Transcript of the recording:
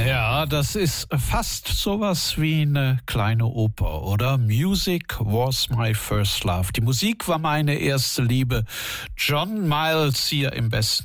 Ja, das ist fast sowas wie eine kleine Oper, oder? Music was my first love. Die Musik war meine erste Liebe. John Miles hier im besten